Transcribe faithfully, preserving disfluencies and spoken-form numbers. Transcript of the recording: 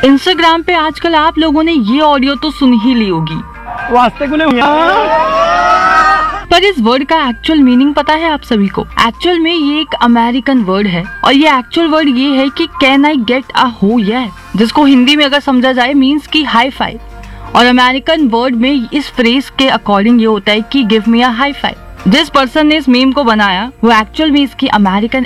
Instagram पे आजकल आप लोगों ने ये ऑडियो तो सुन ही ली होगी, वास्ते को पर इस वर्ड का एक्चुअल मीनिंग पता है आप सभी को? एक्चुअल में ये एक अमेरिकन वर्ड है और ये एक्चुअल वर्ड ये है कि कैन आई गेट अ हो ये, जिसको हिंदी में अगर समझा जाए मीन्स की हाई फाइव। और अमेरिकन वर्ड में इस फ्रेज के अकॉर्डिंग ये होता है कि give me a high five. जिस पर्सन ने इस मीम को बनाया वो एक्चुअल में इसकी अमेरिकन